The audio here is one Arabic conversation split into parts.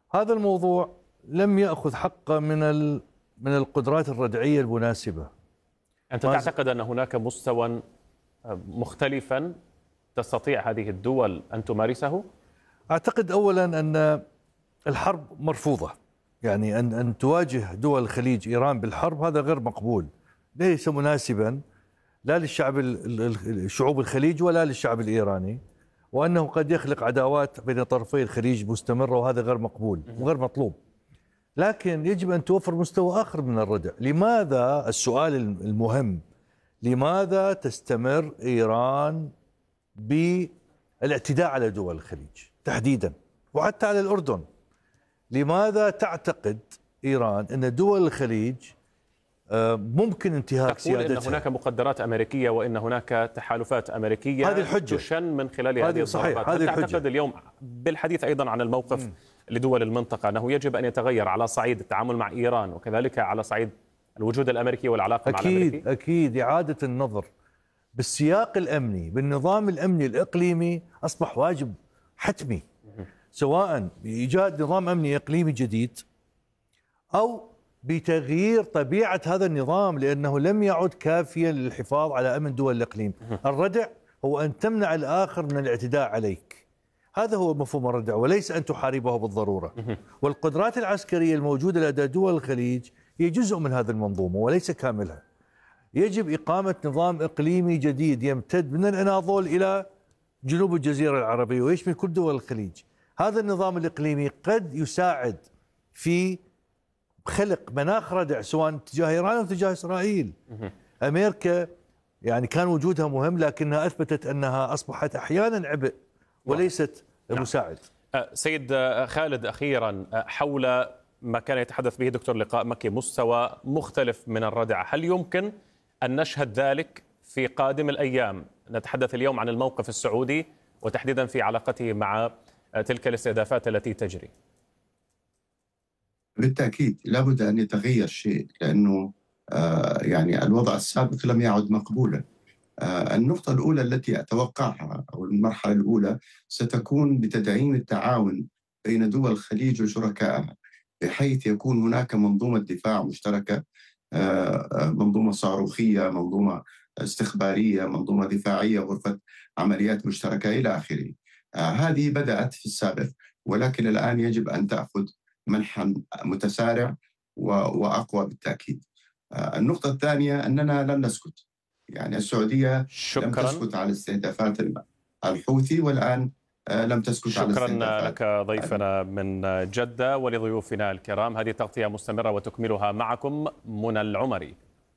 هذا الموضوع لم يأخذ حقه من القدرات الردعية المناسبة. أنت تعتقد أن هناك مستوى مختلفا تستطيع هذه الدول أن تمارسه؟ أعتقد أولا أن الحرب مرفوضة، يعني أن تواجه دول الخليج إيران بالحرب هذا غير مقبول، ليس مناسبا لا شعوب الخليج ولا للشعب الإيراني، وأنه قد يخلق عداوات بين طرفي الخليج مستمرة، وهذا غير مقبول وغير مطلوب. لكن يجب أن توفر مستوى آخر من الردع. لماذا، السؤال المهم، لماذا تستمر إيران بالاعتداء على دول الخليج تحديدا وحتى على الأردن؟ لماذا تعتقد إيران أن دول الخليج ممكن انتهاك سيادتها؟ تقول إن هناك مقدرات أمريكية وإن هناك تحالفات أمريكية هذه الحجة تشن من خلال هذه الضربات. هل تعتقد اليوم بالحديث أيضا عن الموقف لدول المنطقة أنه يجب أن يتغير على صعيد التعامل مع إيران وكذلك على صعيد الوجود الأمريكي والعلاقة مع الأمريكي؟ أكيد إعادة النظر بالسياق الأمني، بالنظام الأمني الإقليمي أصبح واجب حتمي، سواء بإيجاد نظام أمني إقليمي جديد أو بتغيير طبيعة هذا النظام، لأنه لم يعد كافيا للحفاظ على أمن دول الإقليم. الردع هو أن تمنع الآخر من الاعتداء عليك، هذا هو مفهوم الردع، وليس أن تحاربه بالضرورة. والقدرات العسكرية الموجودة لدى دول الخليج هي جزء من هذه المنظومة وليس كاملها. يجب إقامة نظام إقليمي جديد يمتد من الأناضول إلى جنوب الجزيرة العربية ويشمل كل دول الخليج. هذا النظام الإقليمي قد يساعد في خلق مناخ ردع سواء تجاه إيران أو تجاه إسرائيل. أمريكا يعني كان وجودها مهم، لكنها أثبتت أنها أصبحت أحيانا عبء وليست مساعد. سيد خالد، أخيرا حول ما كان يتحدث به دكتور لقاء مكي، مستوى مختلف من الردع، هل يمكن أن نشهد ذلك في قادم الأيام؟ نتحدث اليوم عن الموقف السعودي وتحديدا في علاقته مع تلك الاستهدافات التي تجري. بالتأكيد لابد أن يتغير شيء، لأنه يعني الوضع السابق لم يعد مقبولا. النقطة الأولى التي أتوقعها أو المرحلة الأولى ستكون بتدعيم التعاون بين دول الخليج وشركائها، بحيث يكون هناك منظومة دفاع مشتركة، منظومة صاروخية، منظومة استخبارية، منظومة دفاعية، غرفة عمليات مشتركة إلى آخره. هذه بدأت في السابق، ولكن الآن يجب أن تأخذ منحا متسارع وأقوى بالتأكيد. النقطة الثانية أننا لن نسكت، يعني السعودية لم تسكت على استهدافات الحوثي، والآن لم تسكت على استهدافات. شكرا لك ضيفنا من جدة ولضيوفنا الكرام. هذه تغطية مستمرة وتكملها معكم منى العمري.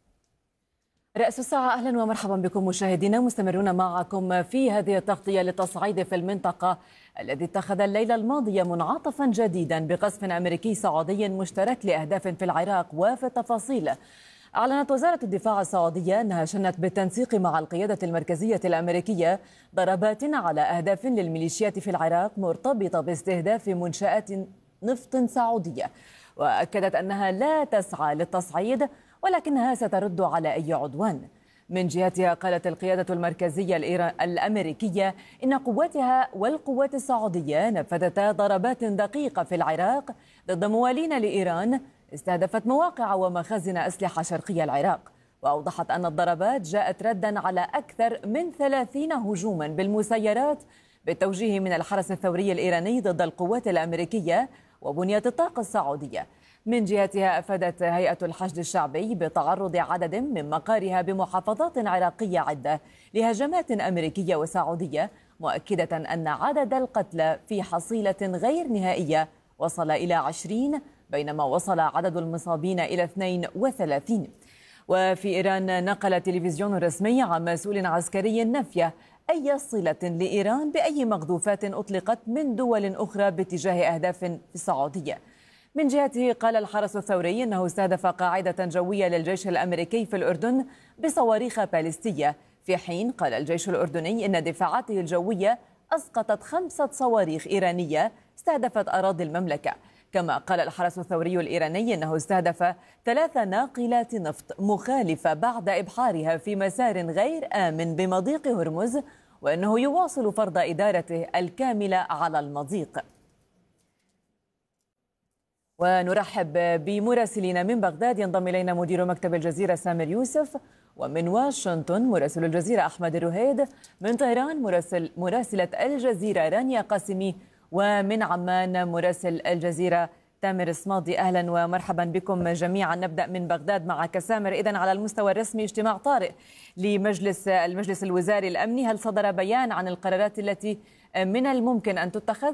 رأس الساعة، أهلا ومرحبا بكم مشاهدينا، مستمرون معكم في هذه التغطية للتصعيد في المنطقة الذي اتخذ الليلة الماضية منعطفا جديدا بقصف أمريكي سعودي مشترك لأهداف في العراق. وفي التفاصيل، أعلنت وزارة الدفاع السعودية أنها شنت بالتنسيق مع القيادة المركزية الأمريكية ضربات على أهداف للميليشيات في العراق مرتبطة باستهداف منشآت نفط سعودية، وأكدت أنها لا تسعى للتصعيد ولكنها سترد على أي عدوان. من جهتها قالت القيادة المركزية الأمريكية إن قواتها والقوات السعودية نفذتا ضربات دقيقة في العراق ضد موالين لإيران استهدفت مواقع ومخازن أسلحة شرقي العراق. وأوضحت أن الضربات جاءت ردا على أكثر من 30 هجوما بالمسيرات بالتوجيه من الحرس الثوري الإيراني ضد القوات الأمريكية وبنية الطاقة السعودية. من جهتها أفادت هيئة الحشد الشعبي بتعرض عدد من مقارها بمحافظات عراقية عدة لهجمات أمريكية وسعودية، مؤكدة أن عدد القتلى في حصيلة غير نهائية وصل إلى 20 بينما وصل عدد المصابين إلى 32. وفي إيران نقل تلفزيون رسمي عن مسؤول عسكري نفيه أي صلة لإيران بأي مقذوفات أطلقت من دول أخرى باتجاه أهداف في السعودية. من جهته قال الحرس الثوري أنه استهدف قاعدة جوية للجيش الأمريكي في الأردن بصواريخ باليستية، في حين قال الجيش الأردني أن دفاعاته الجوية أسقطت 5 صواريخ إيرانية استهدفت أراضي المملكة. كما قال الحرس الثوري الإيراني أنه استهدف 3 ناقلات نفط مخالفة بعد إبحارها في مسار غير آمن بمضيق هرمز، وأنه يواصل فرض إدارته الكاملة على المضيق. ونرحب بمراسلين من بغداد. ينضم إلينا مدير مكتب الجزيرة سامر يوسف، ومن واشنطن مراسل الجزيرة أحمد الرهيد، من طهران مراسلة الجزيرة رانيا قاسمي، ومن عمان مراسل الجزيرة تامر صمادي. أهلا ومرحبا بكم جميعا. نبدأ من بغداد معك سامر. إذن على المستوى الرسمي اجتماع طارئ المجلس الوزاري الأمني، هل صدر بيان عن القرارات التي من الممكن أن تتخذ؟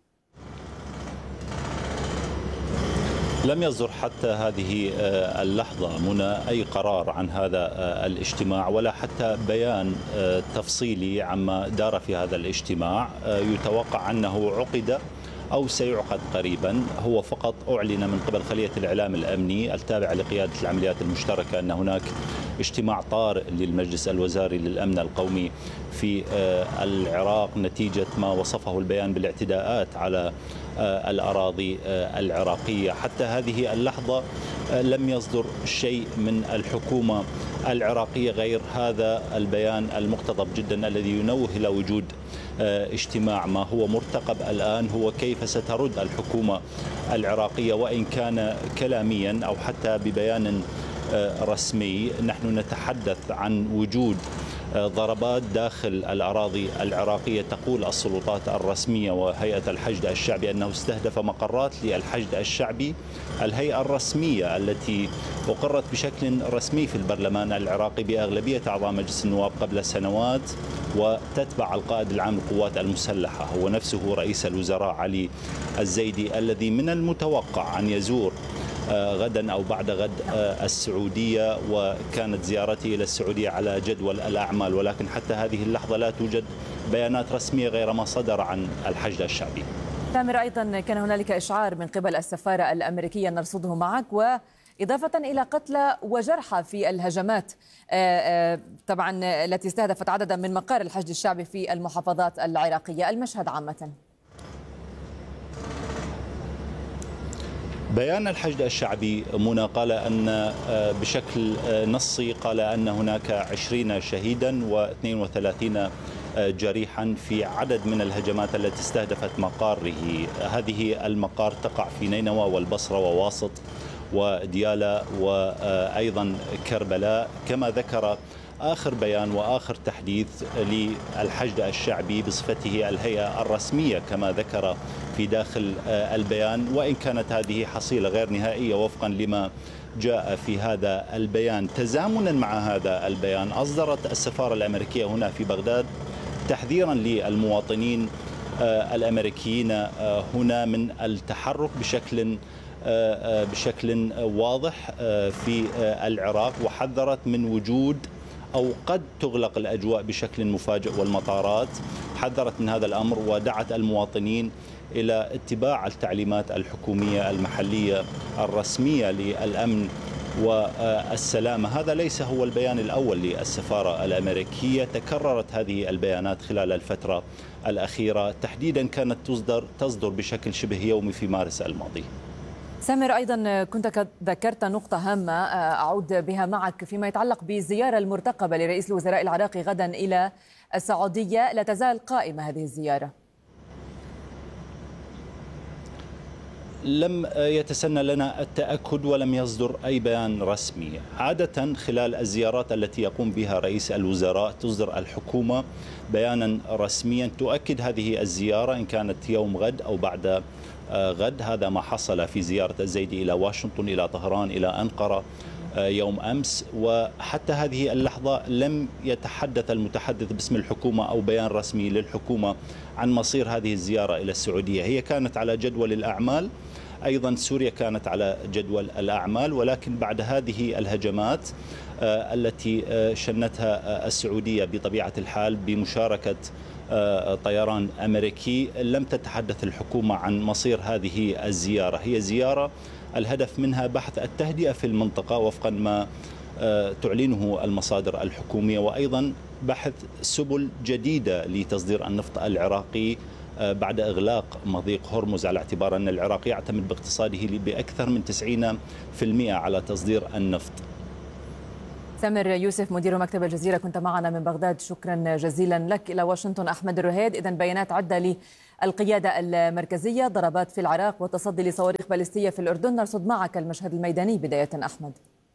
لم يصدر حتى هذه اللحظة منى أي قرار عن هذا الاجتماع ولا حتى بيان تفصيلي عما دار في هذا الاجتماع. يتوقع أنه عقد أو سيعقد قريبا. هو فقط أعلن من قبل خلية الإعلام الأمني التابعة لقيادة العمليات المشتركة أن هناك اجتماع طارئ للمجلس الوزاري للأمن القومي في العراق نتيجة ما وصفه البيان بالاعتداءات على الأراضي العراقية. حتى هذه اللحظة لم يصدر شيء من الحكومة العراقية غير هذا البيان المقتضب جدا الذي ينوه إلى وجود اجتماع. ما هو مرتقب الآن هو كيف سترد الحكومة العراقية، وإن كان كلاميا أو حتى ببيان رسمي. نحن نتحدث عن وجود ضربات داخل الأراضي العراقية. تقول السلطات الرسمية وهيئة الحشد الشعبي أنه استهدف مقرات للحشد الشعبي، الهيئة الرسمية التي أقرت بشكل رسمي في البرلمان العراقي بأغلبية أعضاء مجلس النواب قبل سنوات، وتتبع القائد العام للقوات المسلحة هو نفسه رئيس الوزراء علي الزيدي، الذي من المتوقع أن يزور غدا أو بعد غد السعودية، وكانت زيارته إلى السعودية على جدول الأعمال. ولكن حتى هذه اللحظة لا توجد بيانات رسمية غير ما صدر عن الحشد الشعبي. تامر، أيضا كان هنالك إشعار من قبل السفارة الأمريكية نرصده معك، وإضافة إلى قتلى وجرحى في الهجمات طبعا التي استهدفت عددا من مقار الحشد الشعبي في المحافظات العراقية. المشهد عامة. بيان الحشد الشعبي منى قال أن بشكل نصي قال أن هناك 20 شهيدا و32 جريحا في عدد من الهجمات التي استهدفت مقاره. هذه المقار تقع في نينوى والبصرة وواسط وديالى وأيضا كربلاء. كما ذكر آخر بيان وآخر تحديث للحشد الشعبي بصفته الهيئة الرسمية كما ذكر في داخل البيان، وإن كانت هذه حصيلة غير نهائية وفقا لما جاء في هذا البيان. تزامنا مع هذا البيان أصدرت السفارة الأمريكية هنا في بغداد تحذيرا للمواطنين الأمريكيين هنا من التحرك بشكل واضح في العراق، وحذرت من وجود أو قد تغلق الأجواء بشكل مفاجئ والمطارات. حذرت من هذا الأمر ودعت المواطنين إلى اتباع التعليمات الحكومية المحلية الرسمية للأمن والسلامة. هذا ليس هو البيان الأول للسفارة الأمريكية، تكررت هذه البيانات خلال الفترة الأخيرة، تحديدا كانت تصدر بشكل شبه يومي في مارس الماضي. سامر، أيضا كنت ذكرت نقطة هامة أعود بها معك فيما يتعلق بالزيارة المرتقبة لرئيس الوزراء العراقي غدا إلى السعودية. لا تزال قائمة هذه الزيارة؟ لم يتسنى لنا التأكد ولم يصدر أي بيان رسمي. عادة خلال الزيارات التي يقوم بها رئيس الوزراء تصدر الحكومة بيانا رسميا تؤكد هذه الزيارة إن كانت يوم غد أو بعد غد. هذا ما حصل في زيارة الزيدي إلى واشنطن، إلى طهران، إلى أنقرة يوم أمس. وحتى هذه اللحظة لم يتحدث المتحدث باسم الحكومة أو بيان رسمي للحكومة عن مصير هذه الزيارة إلى السعودية. هي كانت على جدول الأعمال، أيضا سوريا كانت على جدول الأعمال، ولكن بعد هذه الهجمات التي شنتها السعودية بطبيعة الحال بمشاركة طيران أمريكي، لم تتحدث الحكومة عن مصير هذه الزيارة. هي زيارة الهدف منها بحث التهدئة في المنطقة وفقا ما تعلنه المصادر الحكومية، وأيضا بحث سبل جديدة لتصدير النفط العراقي بعد إغلاق مضيق هرمز، على اعتبار أن العراق يعتمد باقتصاده بأكثر من 90% على تصدير النفط. سامر يوسف مدير مكتب الجزيرة كنت معنا من بغداد، شكرا جزيلا لك. إلى واشنطن أحمد الرهيد. إذن بيانات عدة القيادة المركزية، ضربات في العراق وتصدي لصواريخ باليستية في الأردن. نرصد معك المشهد الميداني بداية أحمد.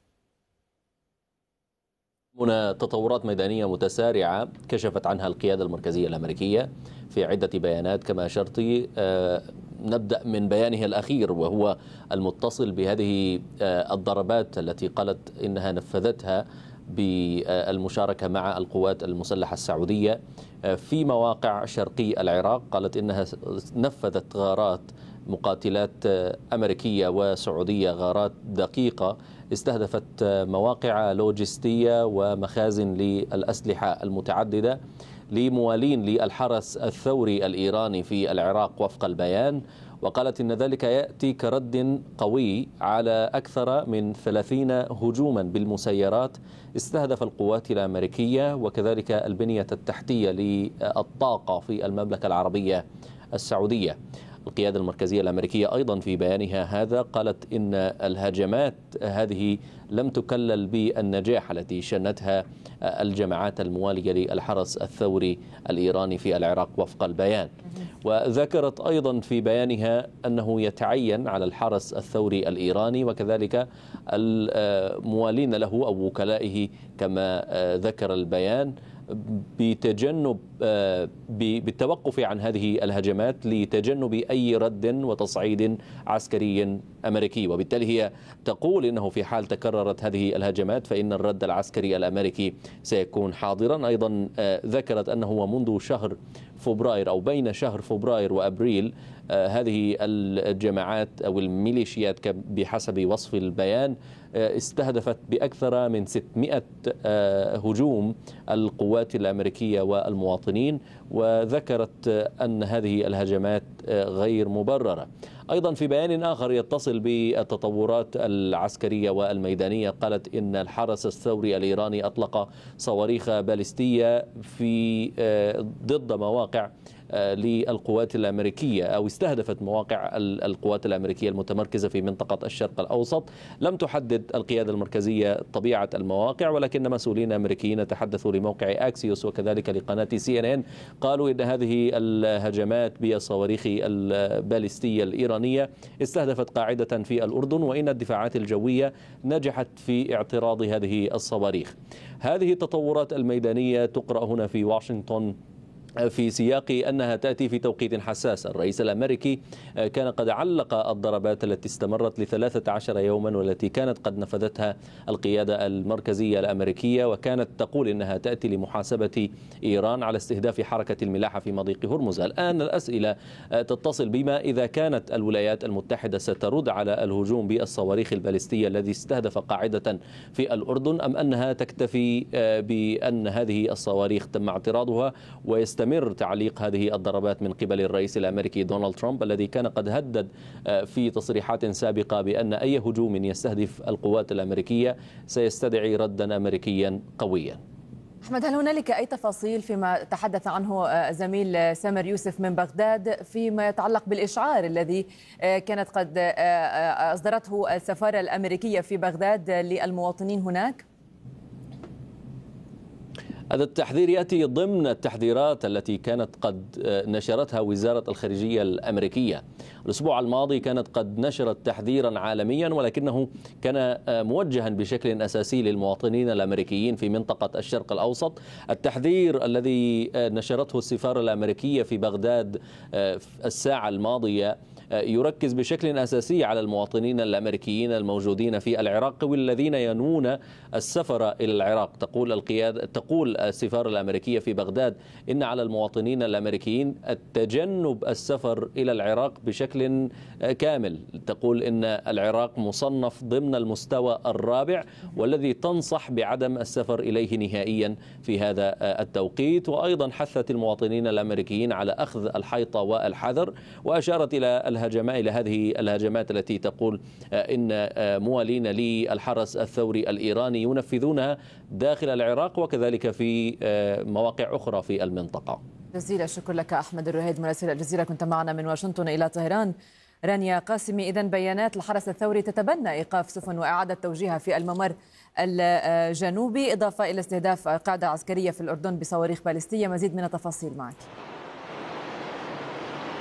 هنا تطورات ميدانية متسارعة كشفت عنها القيادة المركزية الأمريكية في عدة بيانات كما أشرتي. نبدأ من بيانها الأخير وهو المتصل بهذه الضربات التي قالت إنها نفذتها بالمشاركة مع القوات المسلحة السعودية في مواقع شرقي العراق. قالت إنها نفذت غارات مقاتلات أمريكية وسعودية، غارات دقيقة استهدفت مواقع لوجستية ومخازن للأسلحة المتعددة لموالين للحرس الثوري الإيراني في العراق وفق البيان. وقالت إن ذلك يأتي كرد قوي على أكثر من 30 هجوما بالمسيرات استهدف القوات الأمريكية وكذلك البنية التحتية للطاقة في المملكة العربية السعودية. القيادة المركزية الأمريكية أيضا في بيانها هذا قالت إن الهجمات هذه لم تكلل بالنجاح التي شنتها الجماعات الموالية للحرس الثوري الإيراني في العراق وفق البيان. وذكرت أيضا في بيانها أنه يتعين على الحرس الثوري الإيراني وكذلك الموالين له أو وكلائه كما ذكر البيان بالتوقف عن هذه الهجمات لتجنب أي رد وتصعيد عسكري أمريكي. وبالتالي هي تقول إنه في حال تكررت هذه الهجمات فإن الرد العسكري الأمريكي سيكون حاضرا. أيضا ذكرت أنه منذ شهر فبراير أو بين شهر فبراير وأبريل هذه الجماعات أو الميليشيات بحسب وصف البيان استهدفت بأكثر من 600 هجوم القوات الأمريكية والمواطنين، وذكرت أن هذه الهجمات غير مبررة. أيضا في بيان آخر يتصل بالتطورات العسكرية والميدانية قالت إن الحرس الثوري الإيراني أطلق صواريخ باليستية ضد مواقع للقوات الأمريكية أو استهدفت مواقع القوات الأمريكية المتمركزة في منطقة الشرق الأوسط. لم تحدد القيادة المركزية طبيعة المواقع، ولكن مسؤولين أمريكيين تحدثوا لموقع أكسيوس وكذلك لقناة CNN قالوا إن هذه الهجمات بالصواريخ الباليستية الإيرانية استهدفت قاعدة في الأردن، وإن الدفاعات الجوية نجحت في اعتراض هذه الصواريخ. هذه التطورات الميدانية تقرأ هنا في واشنطن في سياق أنها تأتي في توقيت حساس. الرئيس الأمريكي كان قد علق الضربات التي استمرت ل13 يوما والتي كانت قد نفذتها القيادة المركزية الأمريكية، وكانت تقول إنها تأتي لمحاسبة إيران على استهداف حركة الملاحة في مضيق هرمز. الآن الأسئلة تتصل بما إذا كانت الولايات المتحدة سترد على الهجوم بالصواريخ الباليستية الذي استهدف قاعدة في الأردن، أم أنها تكتفي بأن هذه الصواريخ تم اعتراضها ويستمر تعليق هذه الضربات من قبل الرئيس الأمريكي دونالد ترامب الذي كان قد هدد في تصريحات سابقة بأن أي هجوم يستهدف القوات الأمريكية سيستدعي ردا أمريكيا قويا. أحمد، هل هنالك أي تفاصيل فيما تحدث عنه زميل سامر يوسف من بغداد فيما يتعلق بالإشعار الذي كانت قد أصدرته السفارة الأمريكية في بغداد للمواطنين هناك؟ هذا التحذير يأتي ضمن التحذيرات التي كانت قد نشرتها وزارة الخارجية الأمريكية. الأسبوع الماضي كانت قد نشرت تحذيرا عالميا ولكنه كان موجها بشكل أساسي للمواطنين الأمريكيين في منطقة الشرق الأوسط. التحذير الذي نشرته السفارة الأمريكية في بغداد الساعة الماضية يركز بشكل أساسي على المواطنين الأمريكيين الموجودين في العراق والذين ينوون السفر إلى العراق. تقول السفارة الأمريكية في بغداد إن على المواطنين الأمريكيين التجنب السفر إلى العراق بشكل كامل. تقول إن العراق مصنف ضمن المستوى الرابع والذي تنصح بعدم السفر إليه نهائيا في هذا التوقيت. وأيضا حثت المواطنين الأمريكيين على أخذ الحيطة والحذر، وأشارت إلى هذه الهجمات التي تقول إن موالين للحرس الثوري الإيراني ينفذونها داخل العراق وكذلك في مواقع أخرى في المنطقة. جزيل الشكر لك أحمد الرهيد مراسل الجزيرة، كنت معنا من واشنطن إلى طهران. رانيا قاسمي، إذن بيانات الحرس الثوري تتبنى إيقاف سفن وإعادة توجيهها في الممر الجنوبي، إضافة إلى استهداف قاعدة عسكرية في الأردن بصواريخ باليستية. مزيد من التفاصيل معك.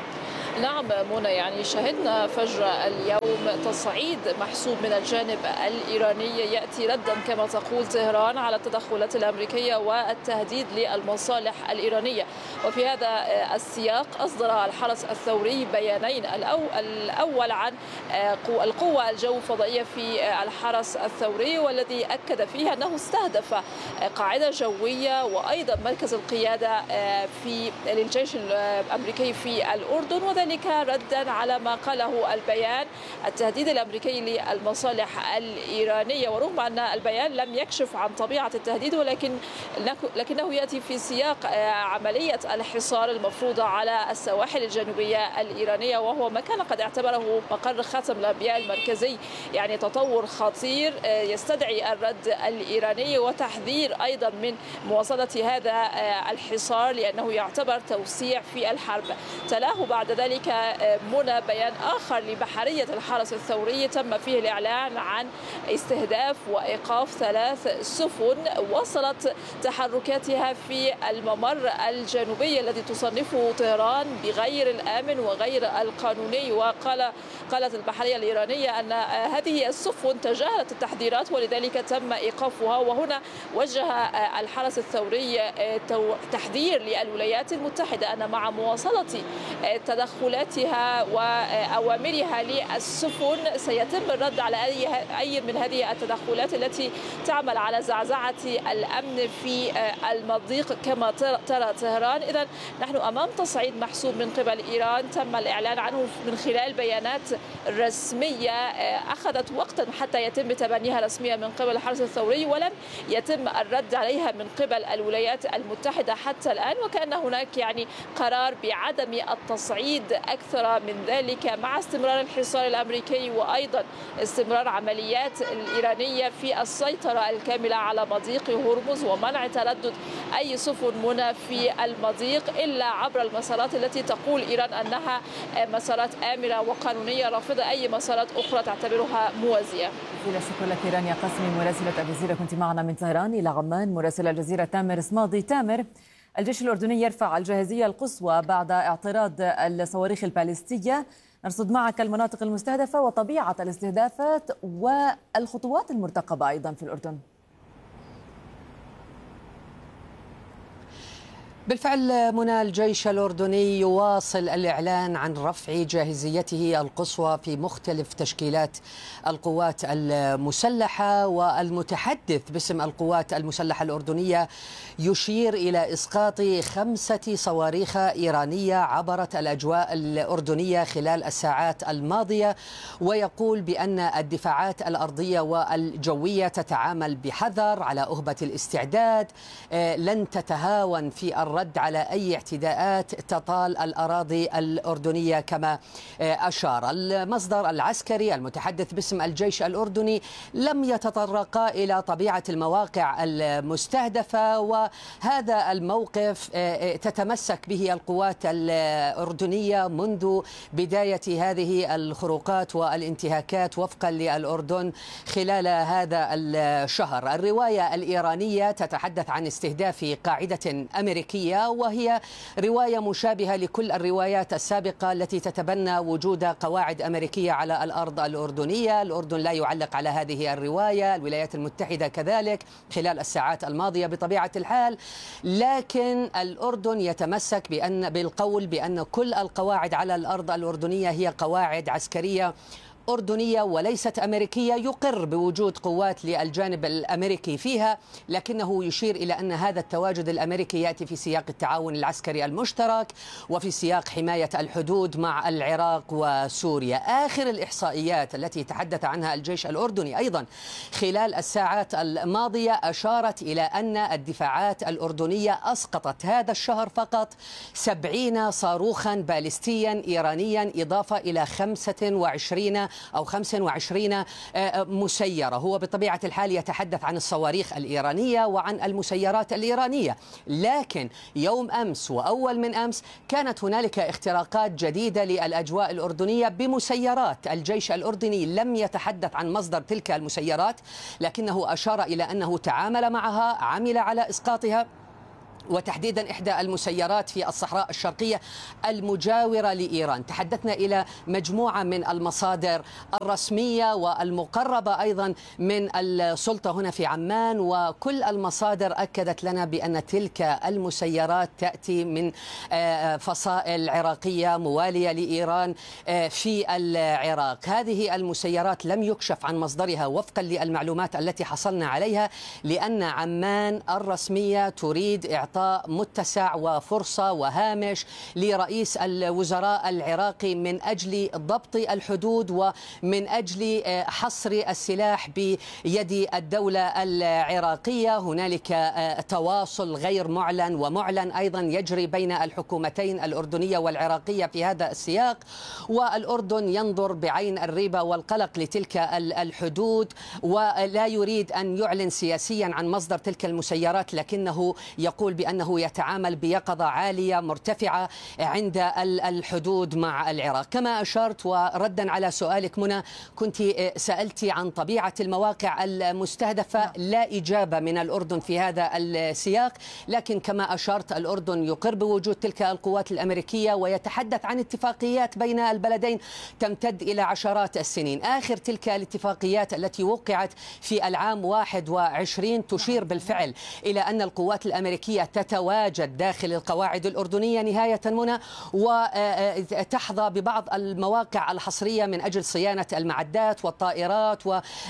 نعم منى، يعني شهدنا فجر اليوم تصعيد محسوب من الجانب الإيراني يأتي ردا كما تقول طهران على التدخلات الأمريكية والتهديد للمصالح الإيرانية. وفي هذا السياق أصدر الحرس الثوري بيانين، الأول عن القوة الجو الفضائية في الحرس الثوري، والذي أكد فيه أنه استهدف قاعدة جوية وأيضا مركز القيادة للجيش الأمريكي في الأردن، وذلك ردا على ما قاله البيان التهديد الأمريكي للمصالح الإيرانية. ورغم أن البيان لم يكشف عن طبيعة التهديد، لكنه يأتي في سياق عملية الحصار المفروضة على السواحل الجنوبية الإيرانية، وهو ما كان قد اعتبره مقر خاتم الأنبياء المركزي، يعني تطور خطير يستدعي الرد الإيراني وتحذير أيضا من مواصلة هذا الحصار، لأنه يعتبر توسيع في الحرب. تلاه بعد ذلك منى بيان آخر لبحرية الحرس الثوري تم فيه الإعلان عن استهداف وإيقاف 3 سفن وصلت تحركاتها في الممر الجنوبي الذي تصنفه طهران بغير الآمن وغير القانوني. قالت البحرية الإيرانية أن هذه السفن تجاهلت التحذيرات ولذلك تم إيقافها. وهنا وجه الحرس الثوري تحذير للولايات المتحدة أن مع مواصلة تدخلاتها وأوامرها للسفن سيتم الرد على أي من هذه التدخلات التي تعمل على زعزعة الأمن في المضيق كما ترى طهران. إذن نحن أمام تصعيد محسوب من قبل إيران تم الإعلان عنه من خلال بيانات رسمية أخذت وقتا حتى يتم تبنيها رسميا من قبل الحرس الثوري، ولم يتم الرد عليها من قبل الولايات المتحدة حتى الآن، وكأن هناك يعني قرار بعدم التصعيد أكثر من ذلك مع استمرار الحصار الأمريكي وأيضا استمرار عمليات الإيرانية في السيطرة الكاملة على مضيق هرمز ومنع تردد أي سفن منى في المضيق إلا عبر المسارات التي تقول إيران أنها مسارات آمنة وقانونية، رافضة أي مسارات أخرى تعتبرها موازية. جزيلا شكرا لك رانيا قاسمي مراسلة الجزيرة، كنت معنا من طهران. إلى عمان مراسل الجزيرة تامر صمادي. تامر، الجيش الأردني يرفع الجاهزية القصوى بعد اعتراض الصواريخ الباليستية. نرصد معك المناطق المستهدفة وطبيعة الاستهدافات والخطوات المرتقبة أيضا في الأردن. بالفعل منى، الجيش الأردني يواصل الإعلان عن رفع جاهزيته القصوى في مختلف تشكيلات القوات المسلحة، والمتحدث باسم القوات المسلحة الأردنية يشير إلى إسقاط 5 صواريخ إيرانية عبرت الأجواء الأردنية خلال الساعات الماضية، ويقول بأن الدفاعات الأرضية والجوية تتعامل بحذر على أهبة الاستعداد، لن تتهاون في الرد على أي اعتداءات تطال الأراضي الأردنية كما أشار. المصدر العسكري المتحدث باسم الجيش الأردني لم يتطرق إلى طبيعة المواقع المستهدفة، وهذا الموقف تتمسك به القوات الأردنية منذ بداية هذه الخروقات والانتهاكات وفقا للأردن خلال هذا الشهر. الرواية الإيرانية تتحدث عن استهداف قاعدة أمريكية، وهي رواية مشابهة لكل الروايات السابقة التي تتبنى وجود قواعد أمريكية على الأرض الأردنية. الأردن لا يعلق على هذه الرواية، الولايات المتحدة كذلك خلال الساعات الماضية بطبيعة الحال، لكن الأردن يتمسك بالقول بأن كل القواعد على الأرض الأردنية هي قواعد عسكرية أردنية وليست أمريكية، يقر بوجود قوات للجانب الأمريكي فيها، لكنه يشير إلى أن هذا التواجد الأمريكي يأتي في سياق التعاون العسكري المشترك وفي سياق حماية الحدود مع العراق وسوريا. آخر الإحصائيات التي تحدث عنها الجيش الأردني أيضا خلال الساعات الماضية أشارت إلى أن الدفاعات الأردنية أسقطت هذا الشهر فقط 70 صاروخا باليستيا إيرانيا، إضافة إلى 25 مسيرة. هو بطبيعة الحال يتحدث عن الصواريخ الإيرانية وعن المسيرات الإيرانية، لكن يوم أمس وأول من أمس كانت هنالك اختراقات جديدة للأجواء الأردنية بمسيرات. الجيش الأردني لم يتحدث عن مصدر تلك المسيرات، لكنه أشار إلى أنه تعامل معها، عمل على إسقاطها، وتحديدا إحدى المسيرات في الصحراء الشرقية المجاورة لإيران. تحدثنا إلى مجموعة من المصادر الرسمية والمقربة أيضا من السلطة هنا في عمان، وكل المصادر أكدت لنا بأن تلك المسيرات تأتي من فصائل عراقية موالية لإيران في العراق. هذه المسيرات لم يكشف عن مصدرها وفقا للمعلومات التي حصلنا عليها، لأن عمان الرسمية تريد إعطاء متسع وفرصة وهامش لرئيس الوزراء العراقي من أجل ضبط الحدود ومن أجل حصر السلاح بيد الدولة العراقية. هنالك تواصل غير معلن ومعلن أيضا يجري بين الحكومتين الأردنية والعراقية في هذا السياق، والأردن ينظر بعين الريبة والقلق لتلك الحدود ولا يريد أن يعلن سياسيا عن مصدر تلك المسيرات، لكنه يقول بأنه يتعامل بيقظة عالية مرتفعة عند الحدود مع العراق. كما أشرت وردا على سؤالك منى، كنت سألتي عن طبيعة المواقع المستهدفة، لا إجابة من الأردن في هذا السياق، لكن كما أشرت الأردن يقر بوجود تلك القوات الأمريكية ويتحدث عن اتفاقيات بين البلدين تمتد إلى عشرات السنين. آخر تلك الاتفاقيات التي وقعت في العام 21 تشير بالفعل إلى أن القوات الأمريكية تتواجد داخل القواعد الأردنية نهاية منى، وتحظى ببعض المواقع الحصرية من أجل صيانة المعدات والطائرات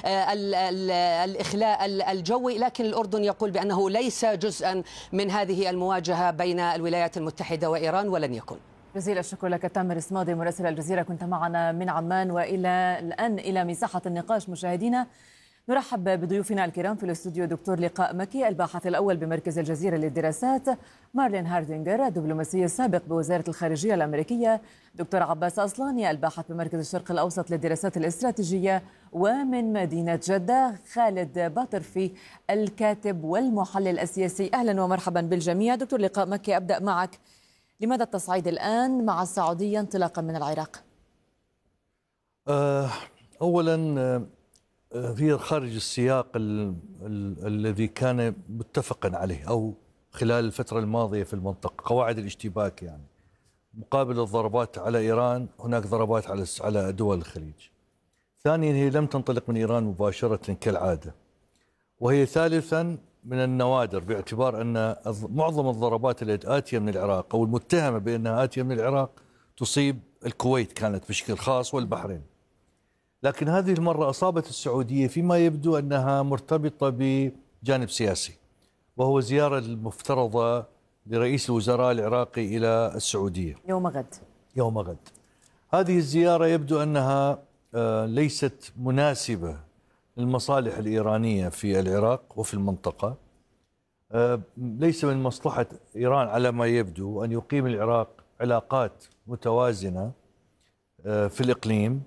والإخلاء الجوي، لكن الأردن يقول بأنه ليس جزءا من هذه المواجهة بين الولايات المتحدة وإيران ولن يكون. جزيل الشكر لك تامر اسماضي مراسل الجزيرة، كنت معنا من عمان. وإلى الآن إلى مساحة النقاش مشاهدينا، نرحب بضيوفنا الكرام في الاستوديو دكتور لقاء مكي الباحث الأول بمركز الجزيرة للدراسات، مارلين هاردينغر الدبلوماسي السابق بوزارة الخارجية الأمريكية، دكتور عباس أصلاني الباحث بمركز الشرق الأوسط للدراسات الاستراتيجية، ومن مدينة جدة خالد باطرفي الكاتب والمحلل السياسي. أهلا ومرحبا بالجميع. دكتور لقاء مكي، أبدأ معك، لماذا التصعيد الآن مع السعودية انطلاقا من العراق؟ أولا في خارج السياق الذي كان متفقا عليه أو خلال الفترة الماضية في المنطقة، قواعد الاشتباك، يعني مقابل الضربات على إيران هناك ضربات على دول الخليج. ثانيا هي لم تنطلق من إيران مباشرة كالعادة، وهي ثالثا من النوادر باعتبار أن معظم الضربات التي آتية من العراق أو المتهمة بأنها آتية من العراق تصيب الكويت كانت بشكل خاص والبحرين، لكن هذه المرة أصابت السعودية فيما يبدو أنها مرتبطة بجانب سياسي، وهو زيارة المفترضة لرئيس الوزراء العراقي إلى السعودية يوم غد. هذه الزيارة يبدو أنها ليست مناسبة للمصالح الإيرانية في العراق وفي المنطقة. ليس من مصلحة إيران على ما يبدو أن يقيم العراق علاقات متوازنة في الإقليم،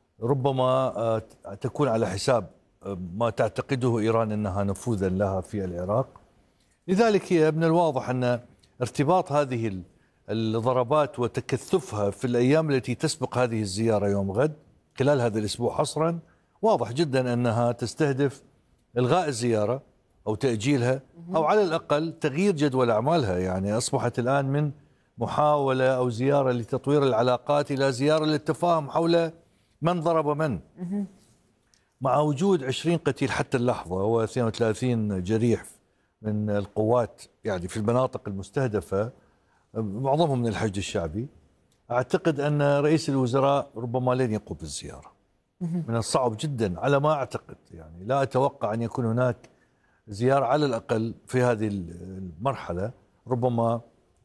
ربما تكون على حساب ما تعتقده إيران أنها نفوذا لها في العراق. لذلك هي من الواضح أن ارتباط هذه الضربات وتكثفها في الأيام التي تسبق هذه الزيارة يوم غد خلال هذا الأسبوع حصرا، واضح جدا أنها تستهدف إلغاء الزيارة أو تأجيلها أو على الأقل تغيير جدول أعمالها. يعني أصبحت الآن من محاولة أو زيارة لتطوير العلاقات إلى زيارة للتفاهم حول من ضرب من، مع وجود 20 قتيل حتى اللحظة و32 جريح من القوات يعني في المناطق المستهدفة، معظمهم من الحشد الشعبي. أعتقد أن رئيس الوزراء ربما لن يقوم بالزيارة، من الصعب جدا على ما أعتقد، يعني لا أتوقع أن يكون هناك زيارة على الأقل في هذه المرحلة، ربما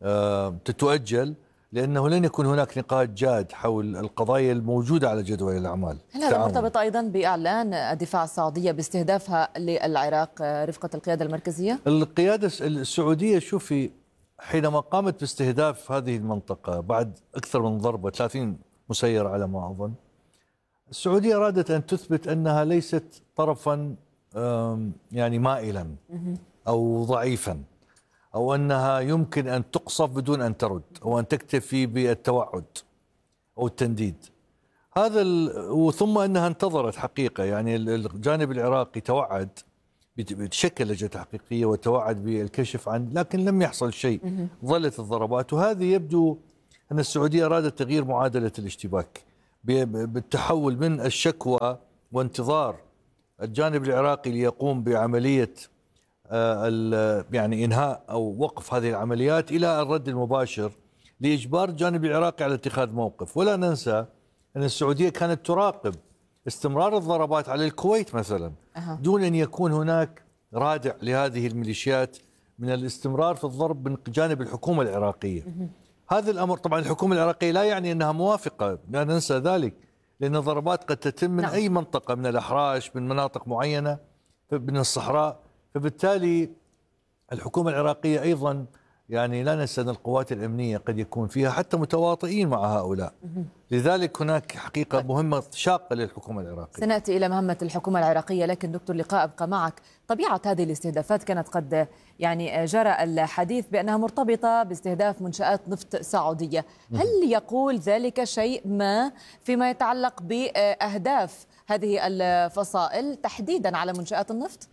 تتؤجل لأنه لن يكون هناك نقاش جاد حول القضايا الموجودة على جدول الأعمال. هل هذا مرتبط أيضا بإعلان الدفاع السعودية باستهدافها للعراق رفقة القيادة المركزية؟ القيادة السعودية شوفي حينما قامت باستهداف هذه المنطقة بعد أكثر من ضربة 30 مسيرة على ما أظن، السعودية أرادت أن تثبت أنها ليست طرفا يعني مائلا أو ضعيفا، أو أنها يمكن أن تقصف بدون أن ترد أو أن تكتفي بالتوعد أو التنديد. ثم أنها انتظرت حقيقة، يعني الجانب العراقي توعد بتشكل لجنة تحقيقية وتوعد بالكشف عن، لكن لم يحصل شيء، ظلت الضربات. وهذه يبدو أن السعودية أرادت تغيير معادلة الاشتباك بالتحول من الشكوى وانتظار الجانب العراقي ليقوم بعملية يعني إنهاء أو وقف هذه العمليات إلى الرد المباشر لإجبار الجانب العراقي على اتخاذ موقف. ولا ننسى أن السعودية كانت تراقب استمرار الضربات على الكويت مثلا دون أن يكون هناك رادع لهذه الميليشيات من الاستمرار في الضرب من جانب الحكومة العراقية. هذا الأمر طبعا الحكومة العراقية لا يعني أنها موافقة، لا ننسى ذلك، لأن الضربات قد تتم من أي منطقة، من الأحراش، من مناطق معينة، من الصحراء. فبالتالي الحكومة العراقية أيضا يعني لا ننسى أن القوات الأمنية قد يكون فيها حتى متواطئين مع هؤلاء. لذلك هناك حقيقة مهمة شاقة للحكومة العراقية. سنأتي إلى مهمة الحكومة العراقية، لكن دكتور لقاء أبقى معك. طبيعة هذه الاستهدافات كانت قد يعني جرى الحديث بأنها مرتبطة باستهداف منشآت نفط سعودية. هل يقول ذلك شيء ما فيما يتعلق بأهداف هذه الفصائل تحديدا على منشآت النفط؟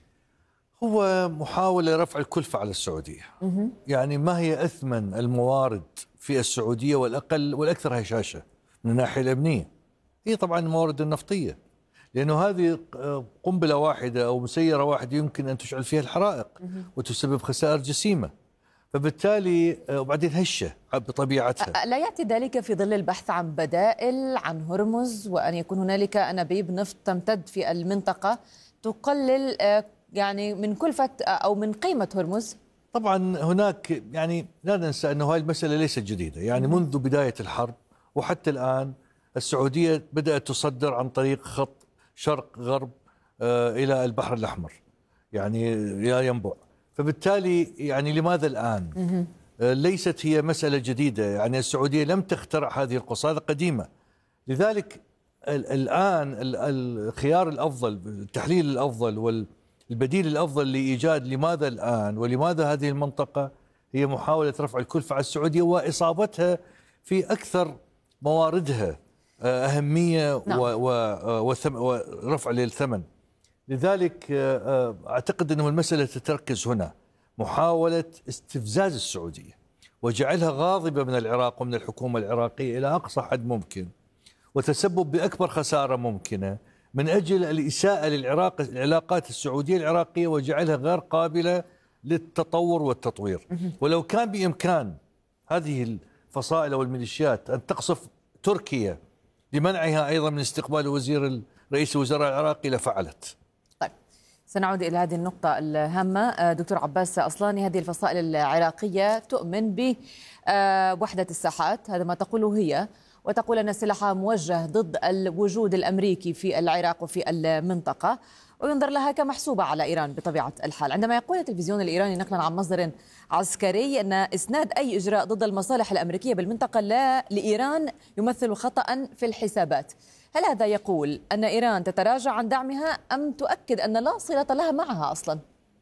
هو محاولة رفع الكلفة على السعودية. يعني ما هي أثمن الموارد في السعودية والأكثر هشاشة من الناحية الأمنية؟ هي طبعا الموارد النفطية، لأنه هذه قنبلة واحدة أو مسيرة واحدة يمكن أن تشعل فيها الحرائق وتسبب خسائر جسيمة. فبالتالي وبعدين هشة بطبيعتها. لا يأتي ذلك في ظل البحث عن بدائل عن هرمز، وأن يكون هنالك أنابيب نفط تمتد في المنطقة تقلل يعني من كلفة أو من قيمة هرمز؟ طبعا هناك يعني لا ننسى أنه هذه المسألة ليست جديدة، يعني منذ بداية الحرب وحتى الآن السعودية بدأت تصدر عن طريق خط شرق غرب إلى البحر الأحمر، يعني يا ينبع. فبالتالي يعني لماذا الآن؟ ليست هي مسألة جديدة، يعني السعودية لم تخترع هذه القصة، قديمة. لذلك الآن الخيار الأفضل، التحليل الأفضل والبديل الأفضل لإيجاد لماذا الآن ولماذا هذه المنطقة هي محاولة رفع الكلفة على السعودية وإصابتها في أكثر مواردها أهمية ورفع للثمن. لذلك أعتقد أنه المسألة تتركز هنا محاولة استفزاز السعودية وجعلها غاضبة من العراق ومن الحكومة العراقية إلى أقصى حد ممكن، وتسبب بأكبر خسارة ممكنة من أجل الإساءة للعلاقات السعودية العراقية وجعلها غير قابلة للتطور والتطوير. ولو كان بإمكان هذه الفصائل والميليشيات أن تقصف تركيا لمنعها أيضا من استقبال رئيس الوزراء العراقي لفعلت. طيب سنعود إلى هذه النقطة الهامة. دكتور عباس أصلاني، هذه الفصائل العراقية تؤمن بوحدة الساحات، هذا ما تقوله هي، وتقول أن سلاحها موجه ضد الوجود الأمريكي في العراق وفي المنطقة، وينظر لها كمحسوبة على إيران بطبيعة الحال. عندما يقول التلفزيون الإيراني نقلا عن مصدر عسكري أن إسناد أي إجراء ضد المصالح الأمريكية بالمنطقة لإيران يمثل خطأ في الحسابات، هل هذا يقول أن إيران تتراجع عن دعمها أم تؤكد أن لا صلة لها معها أصلا؟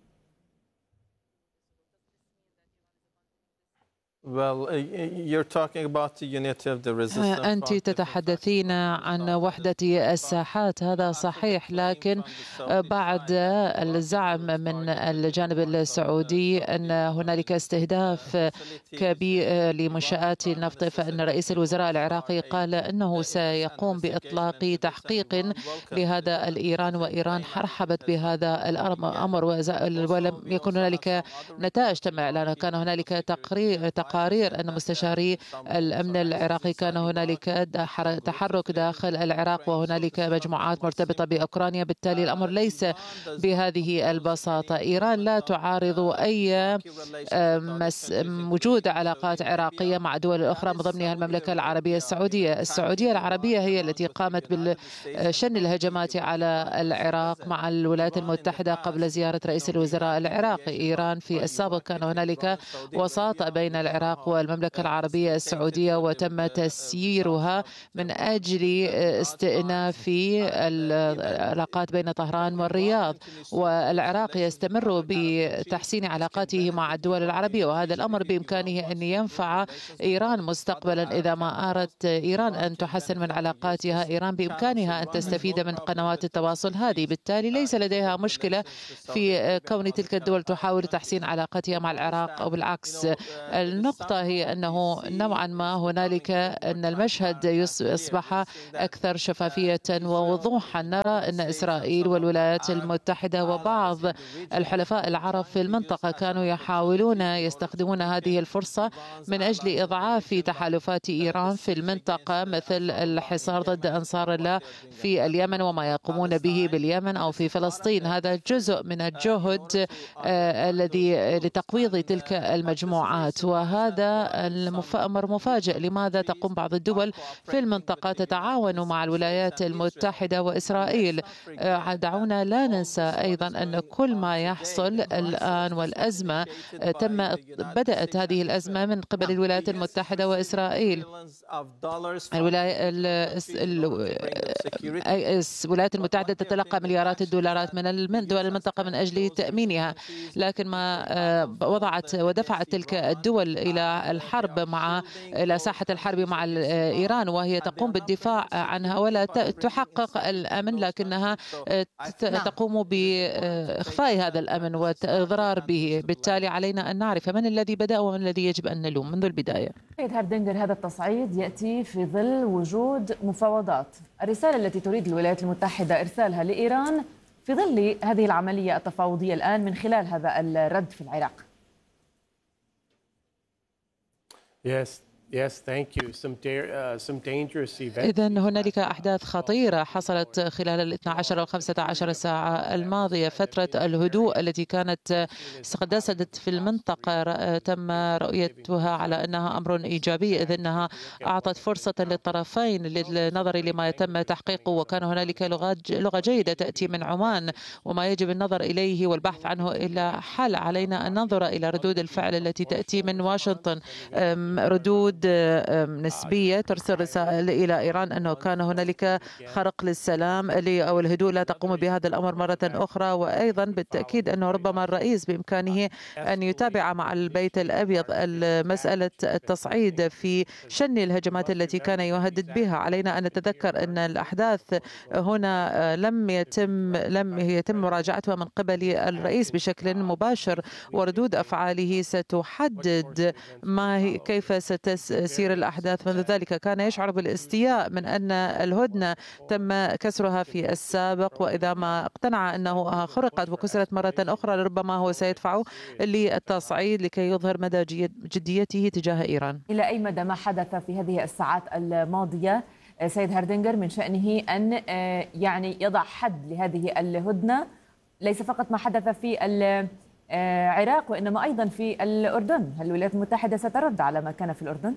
أنت تتحدثين عن وحدة الساحات، هذا صحيح، لكن بعد الزعم من الجانب السعودي أن هنالك استهداف كبير لمنشآت النفط، فإن رئيس الوزراء العراقي قال أنه سيقوم بإطلاق تحقيق لهذا الإيران، وإيران حرحبت بهذا الأمر ولم يكن هنالك نتائج تم إعلانها. كان هنالك تقارير أن مستشاري الأمن العراقي كان هنالك تحرك داخل العراق وهنالك مجموعات مرتبطة بأوكرانيا، بالتالي الأمر ليس بهذه البساطة. إيران لا تعارض أي وجود علاقات عراقية مع دول أخرى من ضمنها المملكة العربية السعودية. السعودية العربية هي التي قامت بشن الهجمات على العراق مع الولايات المتحدة قبل زيارة رئيس الوزراء العراقي. إيران في السابق كان هنالك وساطة بين العراق العراق والمملكة العربية السعودية، وتم تسييرها من أجل استئناف العلاقات بين طهران والرياض. والعراق يستمر بتحسين علاقاته مع الدول العربية، وهذا الأمر بإمكانه أن ينفع إيران مستقبلا. إذا ما أردت إيران أن تحسن من علاقاتها، إيران بإمكانها أن تستفيد من قنوات التواصل هذه، بالتالي ليس لديها مشكلة في كون تلك الدول تحاول تحسين علاقتها مع العراق أو بالعكس. النقطة هي أنه نوعا ما هنالك أن المشهد يصبح أكثر شفافية ووضوحا. نرى أن إسرائيل والولايات المتحدة وبعض الحلفاء العرب في المنطقة كانوا يحاولون يستخدمون هذه الفرصة من أجل إضعاف تحالفات إيران في المنطقة، مثل الحصار ضد أنصار الله في اليمن وما يقومون به باليمن أو في فلسطين. هذا جزء من الجهد الذي لتقويض تلك المجموعات، وهذا الأمر مفاجئ. لماذا تقوم بعض الدول في المنطقة تتعاون مع الولايات المتحدة وإسرائيل؟ دعونا لا ننسى أيضا أن كل ما يحصل الآن والأزمة بدأت هذه الأزمة من قبل الولايات المتحدة وإسرائيل. الولايات المتحدة تتلقى مليارات الدولارات من دول المنطقة من أجل تأمينها، لكن ما وضعت ودفعت تلك الدول إلى إلى ساحة الحرب مع إيران، وهي تقوم بالدفاع عنها ولا تحقق الأمن، لكنها تقوم بإخفاء هذا الأمن والإضرار به. بالتالي علينا أن نعرف من الذي بدأ ومن الذي يجب أن نلوم منذ البداية. سيد هاردينجر، هذا التصعيد يأتي في ظل وجود مفاوضات. الرسالة التي تريد الولايات المتحدة إرسالها لإيران في ظل هذه العملية التفاوضية الآن من خلال هذا الرد في العراق. إذن هنالك أحداث خطيرة حصلت خلال 12 أو 15 ساعة الماضية. فترة الهدوء التي كانت قد سدت في المنطقة تم رؤيتها على أنها أمر إيجابي، إذ أنها أعطت فرصة للطرفين للنظر لما يتم تحقيقه، وكان هنالك لغة جيدة تأتي من عمان وما يجب النظر إليه والبحث عنه إلى حل. علينا أن ننظر إلى ردود الفعل التي تأتي من واشنطن، ردود نسبية ترسل رسائل إلى إيران أنه كان هنالك خرق للسلام أو الهدوء لا تقوم بهذا الأمر مرة أخرى. وأيضا بالتأكيد أنه ربما الرئيس بإمكانه أن يتابع مع البيت الأبيض مسألة التصعيد في شن الهجمات التي كان يهدد بها. علينا أن نتذكر أن الأحداث هنا لم يتم مراجعتها من قبل الرئيس بشكل مباشر، وردود أفعاله ستحدد كيف ستسير الأحداث. منذ ذلك كان يشعر بالاستياء من أن الهدنة تم كسرها في السابق، وإذا ما اقتنع أنه خرقت وكسرت مرة أخرى لربما هو سيدفع للتصعيد لكي يظهر مدى جديته تجاه إيران. إلى أي مدى ما حدث في هذه الساعات الماضية سيد هاردينجر من شأنه أن يعني يضع حد لهذه الهدنة، ليس فقط ما حدث في العراق وإنما أيضا في الأردن؟ هل الولايات المتحدة سترد على ما كان في الأردن؟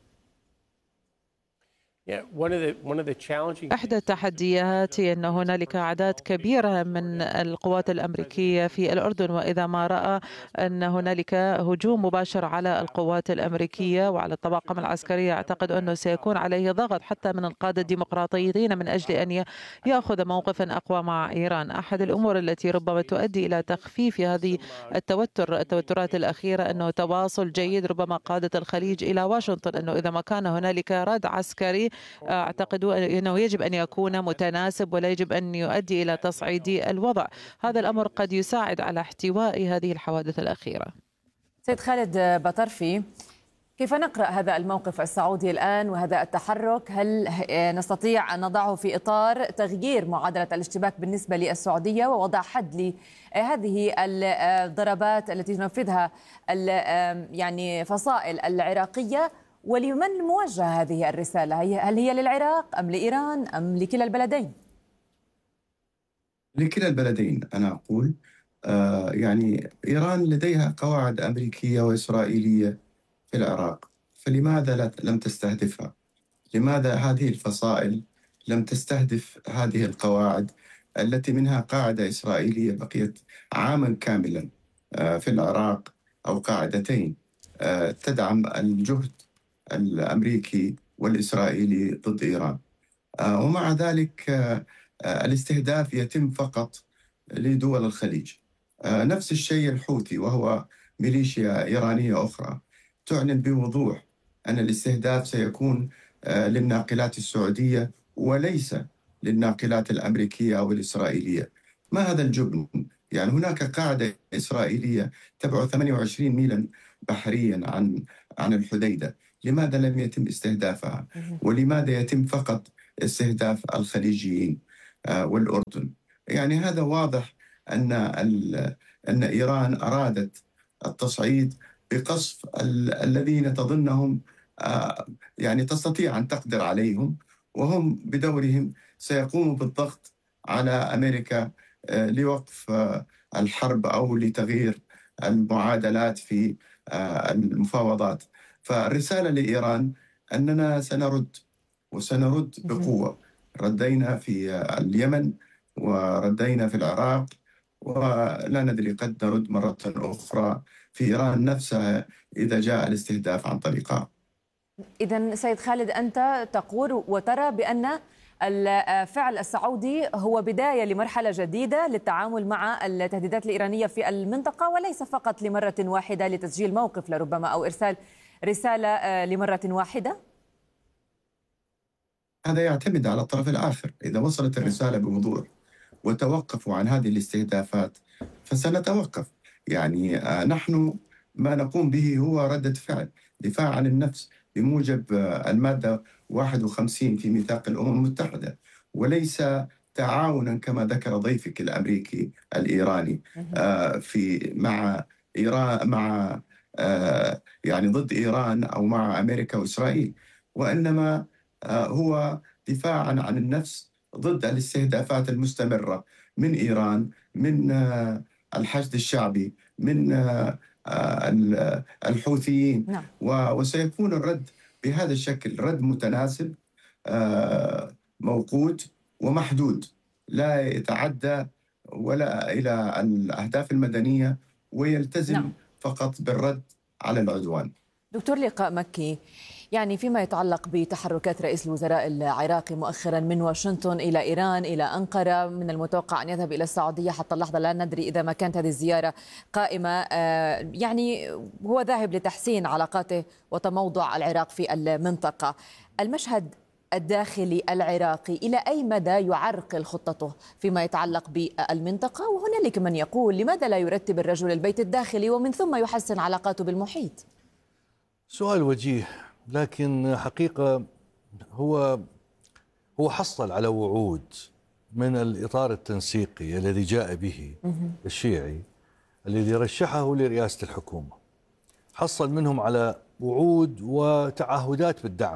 إحدى التحديات هي أن هنالك أعداد كبيرة من القوات الأمريكية في الأردن، وإذا ما رأى أن هنالك هجوم مباشر على القوات الأمريكية وعلى الطواقم العسكرية، أعتقد أنه سيكون عليه ضغط حتى من القادة الديمقراطيين من أجل أن يأخذ موقفا أقوى مع إيران. أحد الأمور التي ربما تؤدي إلى تخفيف هذه التوترات الأخيرة أنه تواصل جيد ربما قادة الخليج إلى واشنطن، أنه إذا ما كان هنالك رد عسكري أعتقد أنه يجب أن يكون متناسب ولا يجب أن يؤدي إلى تصعيد الوضع. هذا الأمر قد يساعد على احتواء هذه الحوادث الأخيرة. سيد خالد بطرفي، كيف نقرأ هذا الموقف السعودي الآن وهذا التحرك؟ هل نستطيع أن نضعه في إطار تغيير معادلة الاشتباك بالنسبة للسعودية ووضع حد لهذه الضربات التي تنفذها يعني فصائل العراقية؟ ولمن موجهة هذه الرسالة؟ هل هي للعراق أم لإيران أم لكلا البلدين؟ لكلا البلدين أنا أقول. يعني إيران لديها قواعد أمريكية وإسرائيلية في العراق، فلماذا لم تستهدفها؟ لماذا هذه الفصائل لم تستهدف هذه القواعد التي منها قاعدة إسرائيلية بقيت عاما كاملا في العراق أو قاعدتين؟ تدعم الجهد الأمريكي والإسرائيلي ضد إيران. ومع ذلك الاستهداف يتم فقط لدول الخليج. نفس الشيء الحوثي، وهو ميليشيا إيرانية أخرى، تعلن بوضوح أن الاستهداف سيكون للناقلات السعودية وليس للناقلات الأمريكية أو الإسرائيلية. ما هذا الجبن؟ يعني هناك قاعدة إسرائيلية تبعد 28 ميلا بحريا عن الحديدة، لماذا لم يتم استهدافها؟ ولماذا يتم فقط استهداف الخليجيين والأردن؟ يعني هذا واضح أن إيران أرادت التصعيد بقصف الذين تظنهم يعني تستطيع أن تقدر عليهم، وهم بدورهم سيقوموا بالضغط على أمريكا لوقف الحرب أو لتغيير المعادلات في المفاوضات. فالرسالة لإيران أننا سنرد بقوة. ردينا في اليمن وردينا في العراق، ولا ندري قد نرد مرة أخرى في إيران نفسها إذا جاء الاستهداف عن طريقها. إذن سيد خالد، أنت تقول وترى بأن الفعل السعودي هو بداية لمرحلة جديدة للتعامل مع التهديدات الإيرانية في المنطقة، وليس فقط لمرة واحدة لتسجيل موقف لربما أو إرسال رسالة لمرة واحدة؟ هذا يعتمد على الطرف الآخر. إذا وصلت الرسالة بوضوح وتوقفوا عن هذه الاستهدافات فسنتوقف. يعني نحن ما نقوم به هو ردة فعل، دفاع عن النفس بموجب المادة 51 في ميثاق الأمم المتحدة، وليس تعاونا كما ذكر ضيفك الأمريكي الإيراني في مع إيران، مع يعني ضد إيران أو مع أمريكا وإسرائيل، وإنما هو دفاعا عن النفس ضد الاستهدافات المستمرة من إيران، من الحشد الشعبي، من الحوثيين. نعم. وسيكون الرد بهذا الشكل، رد متناسب موقوت ومحدود، لا يتعدى ولا إلى الأهداف المدنية، ويلتزم نعم. فقط بالرد على العدوان. دكتور لقاء مكي، يعني فيما يتعلق بتحركات رئيس الوزراء العراقي مؤخرا من واشنطن إلى إيران إلى أنقرة، من المتوقع أن يذهب إلى السعودية، حتى اللحظة لا ندري إذا ما كانت هذه الزيارة قائمة. يعني هو ذاهب لتحسين علاقاته وتموضع العراق في المنطقة. المشهد الداخلي العراقي إلى أي مدى يعرقل خطته فيما يتعلق بالمنطقة؟ وهنالك من يقول لماذا لا يرتب الرجل البيت الداخلي ومن ثم يحسن علاقاته بالمحيط؟ سؤال وجيه، لكن حقيقة هو حصل على وعود من الإطار التنسيقي الذي جاء به الشيعي الذي رشحه لرئاسة الحكومة. حصل منهم على وعود وتعهدات بالدعم،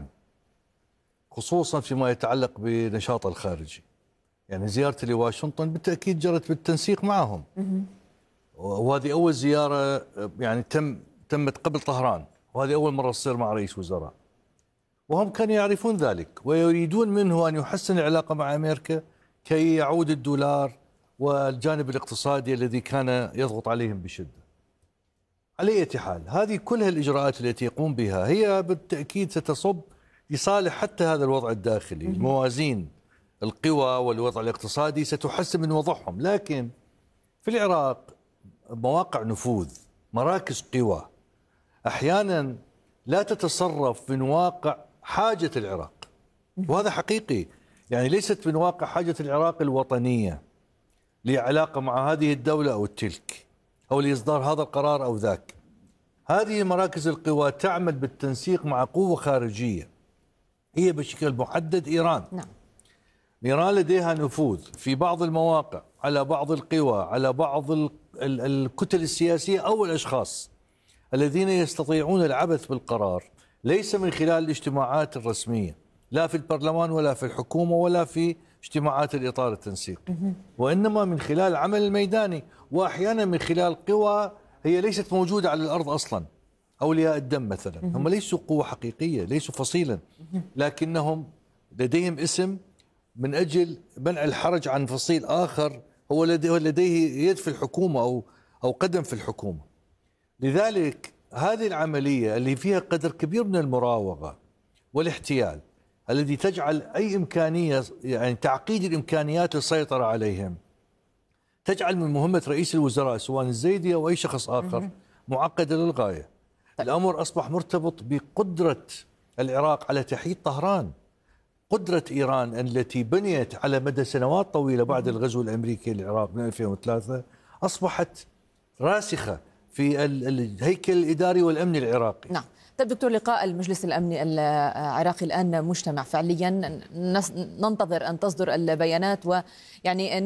خصوصا فيما يتعلق بنشاطه الخارجي. يعني زيارته لواشنطن بالتأكيد جرت بالتنسيق معهم، وهذه أول زيارة يعني تمت قبل طهران، وهذه أول مرة تصير مع رئيس وزراء، وهم كانوا يعرفون ذلك ويريدون منه أن يحسن العلاقة مع أمريكا كي يعود الدولار والجانب الاقتصادي الذي كان يضغط عليهم بشدة. على أي حال، هذه كلها الإجراءات التي يقوم بها هي بالتأكيد ستصب لصالح حتى هذا الوضع الداخلي. الموازين القوى والوضع الاقتصادي ستحسن من وضعهم، لكن في العراق مواقع نفوذ، مراكز قوى أحيانا لا تتصرف من واقع حاجة العراق، وهذا حقيقي. يعني ليست من واقع حاجة العراق الوطنية لعلاقة مع هذه الدولة أو تلك، أو لإصدار هذا القرار أو ذاك. هذه مراكز القوى تعمل بالتنسيق مع قوة خارجية هي بشكل محدد إيران. نعم. إيران لديها نفوذ في بعض المواقع على بعض القوى، على بعض الكتل السياسية أو الأشخاص الذين يستطيعون العبث بالقرار، ليس من خلال الاجتماعات الرسمية، لا في البرلمان ولا في الحكومة ولا في اجتماعات الإطار التنسيقي، وإنما من خلال العمل الميداني، وأحيانا من خلال قوى هي ليست موجودة على الأرض أصلا. أولياء الدم مثلا، هم ليسوا قوة حقيقية، ليسوا فصيلا، لكنهم لديهم اسم من أجل منع الحرج عن فصيل آخر هو لديه يد في الحكومة أو قدم في الحكومة. لذلك هذه العملية اللي فيها قدر كبير من المراوغة والاحتيال الذي تجعل أي إمكانية، يعني تعقيد الإمكانيات للسيطرة عليهم، تجعل من مهمة رئيس الوزراء سواء الزيدي أو أي شخص آخر معقدة للغاية. الأمر أصبح مرتبط بقدرة العراق على تحييد طهران. قدرة إيران التي بنيت على مدى سنوات طويلة بعد الغزو الأمريكي للعراق من 2003 أصبحت راسخة في الهيكل الإداري والأمني العراقي. نعم. طيب دكتور لقاء، المجلس الأمني العراقي الآن مجتمع فعليا، ننتظر أن تصدر البيانات ويعني